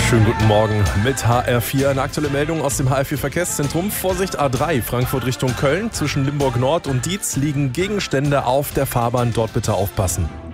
Schönen guten Morgen mit HR4. Eine aktuelle Meldung aus dem HR4 Verkehrszentrum. Vorsicht A3, Frankfurt Richtung Köln. Zwischen Limburg Nord und Dietz liegen Gegenstände auf der Fahrbahn. Dort bitte aufpassen.